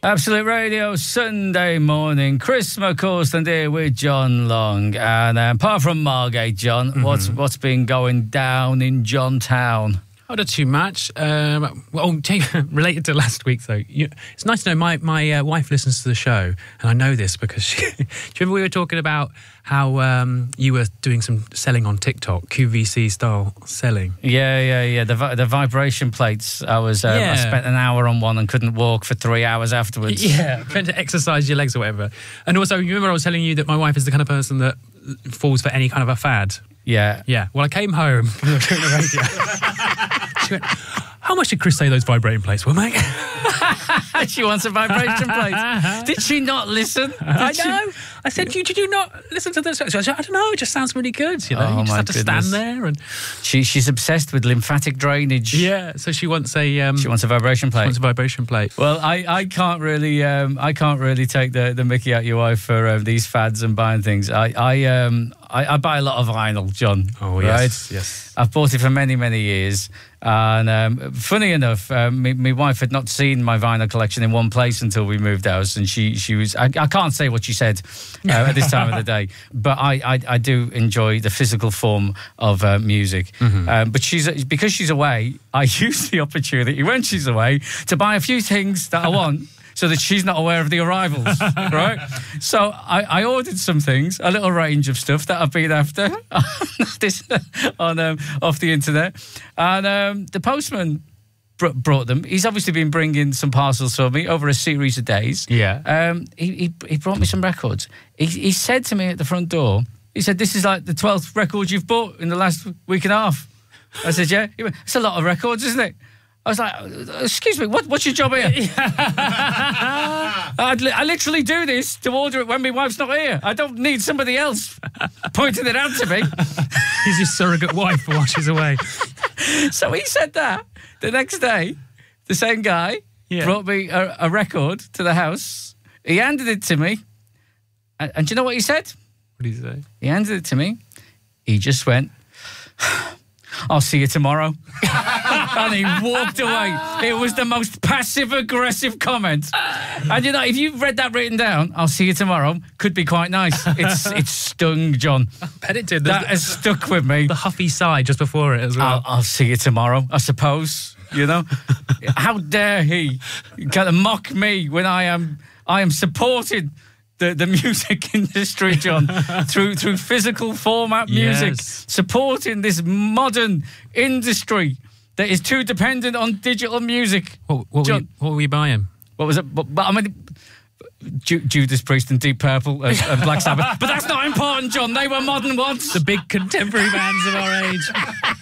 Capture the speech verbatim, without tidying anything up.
Absolute Radio, Sunday morning. Chris McCausland here with John Long. And um, apart from Margate, John, mm-hmm. what's what's been going down in John Town? Oh, not too much. Um, well, related to last week, though, you, it's nice to know my, my uh, wife listens to the show, and I know this because she, do you remember we were talking about how um, you were doing some selling on TikTok, Q V C style selling? Yeah, yeah, yeah. The the vibration plates. I was um, yeah. I spent an hour on one and couldn't walk for three hours afterwards. Yeah, trying to exercise your legs or whatever. And also, you remember I was telling you that my wife is the kind of person that falls for any kind of a fad. Yeah. Yeah. Well, I came home from doing the radio. She went, how much did Chris say those vibrating plates were, mate? She wants a vibration plate. Did she not listen? Did I she? know. I said, did you, did you not listen to this? I said, I don't know, it just sounds really good. You know, oh, you just my have to goodness. stand there. And she She's obsessed with lymphatic drainage. Yeah, so she wants a... Um, she wants a vibration plate. She wants a vibration plate. Well, I, I can't really um, I can't really take the, the mickey out your wife for um, these fads and buying things. I I, um, I I buy a lot of vinyl, John. Oh, right? yes, yes. I've bought it for many, many years. And um, funny enough, um, my, my wife had not seen my vinyl collection in one place until we moved house, and she she was I, I can't say what she said uh, at this time of the day, but I, I I do enjoy the physical form of uh, music. Mm-hmm. Um, but she's because she's away, I use the opportunity when she's away to buy a few things that I want. So that she's not aware of the arrivals, right? So I, I ordered some things, a little range of stuff that I've been after this, on um, off the internet, and um, the postman br- brought them. He's obviously been bringing some parcels for me over a series of days. Yeah. Um, he, he he brought me some records. He, he said to me at the front door, he said, "This is like the twelfth record you've bought in the last week and a half." I said, "Yeah." He went, "It's a lot of records, isn't it?" I was like, excuse me, what, what's your job here? I, li- I literally do this to order it when my wife's not here. I don't need somebody else pointing it out to me. He's your surrogate wife while she's away. So he said that. The next day, the same guy yeah. brought me a, a record to the house. He handed it to me. And, and do you know what he said? What did he say? He handed it to me. He just went... I'll see you tomorrow. And he walked away. It was the most passive-aggressive comment. And you know, if you've read that written down, I'll see you tomorrow, could be quite nice. It's it's stung, John. I bet it did. That the, has stuck with me. The huffy sigh just before it as well. I'll, I'll see you tomorrow, I suppose. You know? How dare he kind of mock me when I am I am supported The, the music industry, John, through through physical format music, yes. supporting this modern industry that is too dependent on digital music. What, what, John, were, you, what were you buying? What was it? But, but I mean, Ju- Judas Priest and Deep Purple and, and Black Sabbath. But that's not important, John. They were modern ones. The big contemporary bands of our age.